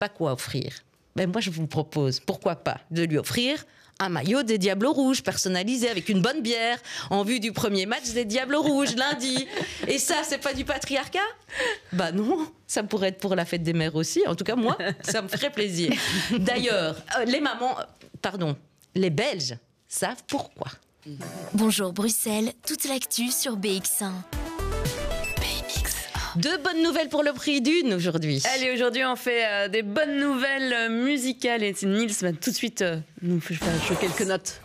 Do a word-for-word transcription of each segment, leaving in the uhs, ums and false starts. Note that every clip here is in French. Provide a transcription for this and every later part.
pas quoi offrir. Ben moi, je vous propose, pourquoi pas, de lui offrir un maillot des Diables Rouges personnalisé avec une bonne bière en vue du premier match des Diables Rouges lundi. Et ça, c'est pas du patriarcat? Bah non, ça pourrait être pour la fête des mères aussi. En tout cas, moi, ça me ferait plaisir. D'ailleurs, euh, les mamans, euh, pardon, les Belges savent pourquoi. Bonjour Bruxelles, toute l'actu sur B X un. Deux bonnes nouvelles pour le prix d'une aujourd'hui. Allez, aujourd'hui on fait euh, des bonnes nouvelles euh, musicales et Nils va tout de suite euh, nous faire quelques notes.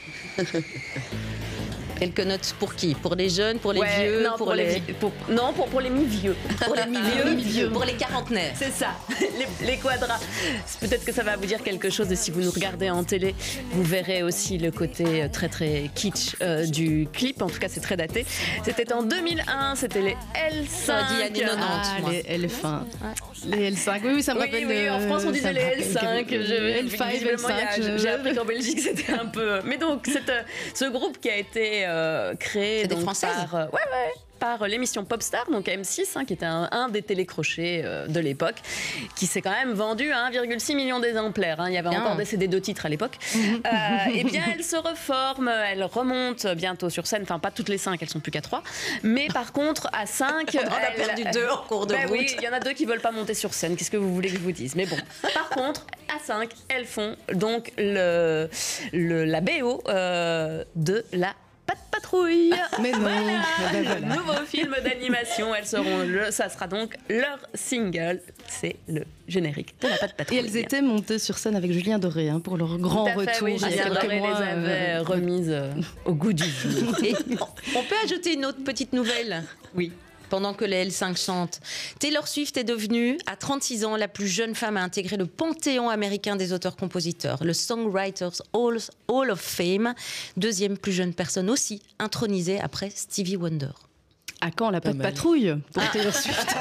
Quelques notes pour qui? Pour les jeunes, pour les ouais, vieux, non, pour, pour les... les pour, non, pour, pour les mi-vieux. Pour les mi-vieux, mi-vieux. Pour les quarantenaires. C'est ça, les, les quadras. Peut-être que ça va vous dire quelque chose et si vous nous regardez en télé, vous verrez aussi le côté très très kitsch euh, du clip. En tout cas, c'est très daté. C'était en deux mille un, c'était les L cinq. Ça dit années quatre-vingt-dix, ah, moi. les L fin. Les L cinq, oui, oui, ça me oui, rappelle. Oui, de... en France, on disait les L cinq. Que... L cinq, L cinq. Je... J'ai appris qu'en Belgique, c'était un peu... Mais donc, c'est, euh, ce groupe qui a été euh, créé c'est donc, des Françaises par, euh, ouais, ouais, par l'émission Popstar, donc à M six, hein, qui était un, un des télécrochets euh, de l'époque, qui s'est quand même vendu à un virgule six million d'exemplaires. Hein. Il y avait bien. encore des C D de titres à l'époque. euh, et bien, elle se reforme, elle remonte bientôt sur scène. Enfin, pas toutes les cinq, elles sont plus qu'à trois. Mais par contre, à cinq... On en a elle... perdu deux en cours de ben route. Oui, il y en a deux qui veulent pas monter sur scène. Qu'est-ce que vous voulez que je vous dise? Mais bon, par contre, à cinq, elles font donc le, le, la B O euh, de la Pas de patrouille. Mais non. Voilà, ben voilà. nouveau film d'animation. Elles seront le, ça sera donc leur single. C'est le générique de la Pas de patrouille. Et elles étaient montées sur scène avec Julien Doré hein, pour leur grand Tout à fait, retour. oui, Julien Doré les avait euh... remises euh, au goût du jour. Et on peut ajouter une autre petite nouvelle. Oui. Pendant que les L cinq chantent. Taylor Swift est devenue, à trente-six ans, la plus jeune femme à intégrer le panthéon américain des auteurs-compositeurs, le Songwriters Hall, Hall of Fame, deuxième plus jeune personne aussi intronisée après Stevie Wonder. À quand la Pas de patrouille pour ah. Taylor Swift?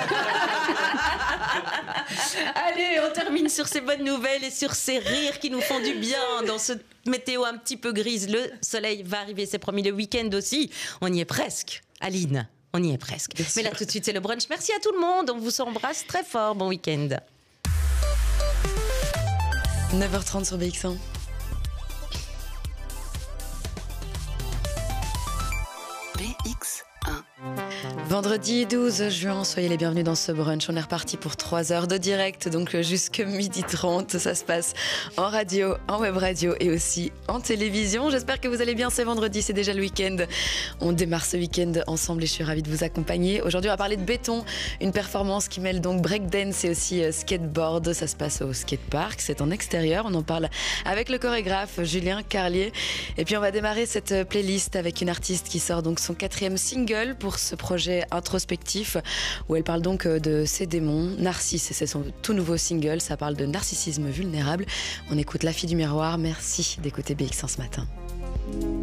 Allez, on termine sur ces bonnes nouvelles et sur ces rires qui nous font du bien dans ce météo un petit peu grise. Le soleil va arriver, c'est promis, le week-end aussi. On y est presque. Aline, on y est presque. Bien Mais là, tout de suite, c'est le brunch. Merci à tout le monde. On vous embrasse très fort. Bon week-end. neuf heures trente sur B X un. B X un. Vendredi douze juin, soyez les bienvenus dans ce brunch. On est reparti pour trois heures de direct, donc jusque midi trente. Ça se passe en radio, en web radio et aussi en télévision. J'espère que vous allez bien. C'est vendredi, c'est déjà le week-end. On démarre ce week-end ensemble et je suis ravie de vous accompagner. Aujourd'hui, on va parler de béton, une performance qui mêle donc breakdance et aussi skateboard. Ça se passe au skatepark, c'est en extérieur. On en parle avec le chorégraphe Julien Carlier. Et puis on va démarrer cette playlist avec une artiste qui sort donc son quatrième single pour ce projet introspectif où elle parle donc de ses démons. Narcisse, c'est son tout nouveau single, ça parle de narcissisme vulnérable. On écoute La Fille du Miroir. Merci d'écouter B X un ce matin.